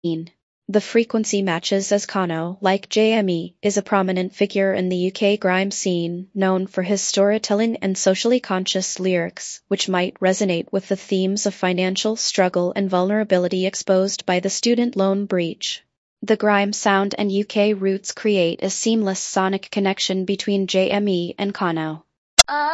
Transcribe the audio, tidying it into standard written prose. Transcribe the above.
The frequency matches as Kano, like JME, is a prominent figure in the UK grime scene, known for his storytelling and socially conscious lyrics, which might resonate with the themes of financial struggle and vulnerability exposed by the student loan breach. The grime sound and UK roots create a seamless sonic connection between JME and Kano.